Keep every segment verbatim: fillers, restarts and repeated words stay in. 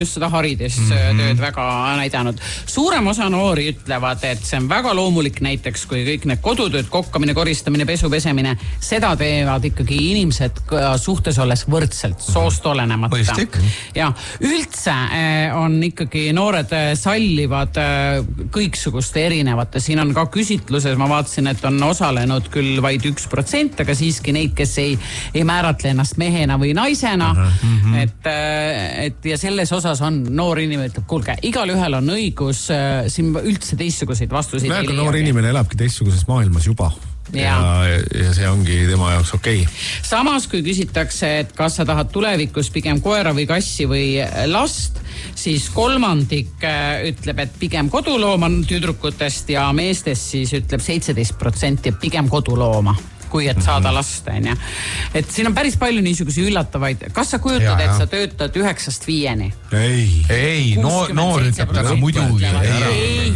just seda haridustööd mm-hmm. väga näidanud. Suurem osa noori ütlevad, et see on väga loomulik näiteks, kui kõik need kodutööd, kokkamine, koristamine, pesu, pesemine, seda teevad ikkagi inimesed suhtes olles võrdselt, soost olenemata. Mõistik. Ja üldse on ikkagi noored sallivad kõiksuguste erinevate. Siin on ka küsitluses, ma vaatasin, et on osalenud küll vaid üks protsent, aga siiski neid, kes ei, ei määratle ennast mehena või naisena. Mm-hmm. Et, et ja selles osas on noor inimene, ütleb, kuulge, igal ühel on õigus äh, siin üldse teistsuguseid vastuseid. Aga noor inimene elabki teistsuguses maailmas juba. Ja, ja, ja see ongi tema jaoks okei. Okay. Samas, kui küsitakse, et kas sa tahad tulevikus pigem koera või kassi või last, siis kolmandik äh, ütleb, et pigem kodulooma tüdrukutest ja meestest siis ütleb seitseteist protsenti pigem kodulooma, kui et saada last, onja. Et siin on päris palju niisugusi üllatavaid. Kas sa kujutad, ja, et sa töötad üheksast viieni? Ei. Ei, noor, noor ütleb taga muidugi. Ei,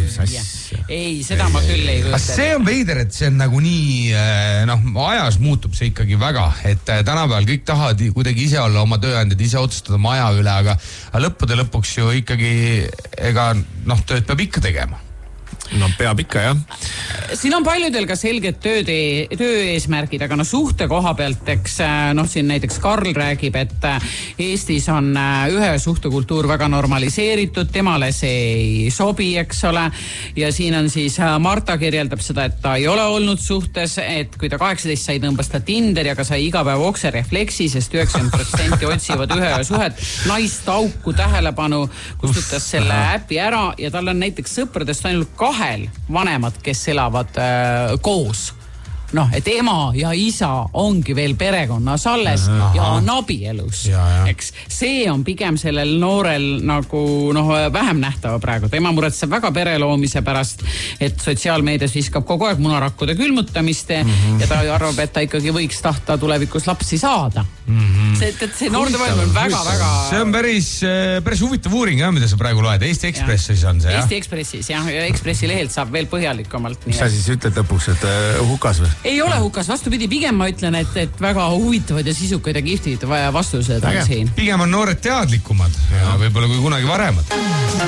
ei, seda ma küll ei kujuta. See on veider, et see on nagu nii, noh, ajas muutub see ikkagi väga, et tänapäeval kõik tahavad kuidagi ise olla oma tööandjad, ise otsustada maja üle, aga lõppude lõpuks ju ikkagi, ega, noh, tööd peab ikka tegema. No peab ikka, jah. Siin on paljudel ka selged tööd, töö eesmärgid, aga no suhte koha pealt, eks, noh, siin näiteks Karl räägib, et Eestis on ühe suhtekultuur väga normaliseeritud, temale see ei sobi, eks ole, ja siin on siis Marta kirjeldab seda, et ta ei ole olnud suhtes, et kui ta kaheksateist sai, tõmbas ta Tinder ja ka sai iga päev okse refleksi, sest üheksakümmend protsenti otsivad ühe suhet, naist auku tähelepanu, kustutas selle äpi ära ja tal on näiteks sõpradest ainult kahel vanemad, kes elavad äh, koos. Noh, et ema ja isa ongi veel perekonnas alles Aha. ja on abielus. Ja, ja. Eks see on pigem sellel noorel nagu noh, vähem nähtava praegu. Tema muretseb väga pereloomise pärast, et sotsiaalmeedias viskab kogu aeg munarakkude külmutamist mm-hmm. ja ta arvab, et ta ikkagi võiks tahta tulevikus lapsi saada. Mm-hmm. See, et see noorte vaim on väga-väga... See on päris, päris huvitav uuring, jah, mida sa praegu loed. Eesti Ekspressis on see, jah? Eesti Ekspressis, jah. Ja Ekspressi lehelt saab veel põhjalikumalt. Mis sa siis ütled lõpuks, et hukas või? Ei ole hukas, vastupidi, pigem ma ütlen, et, et väga huvitavad ja sisukaid ja kihvtid vastused on siin. Pigem on noored teadlikumad ja võib-olla kui kunagi varemad.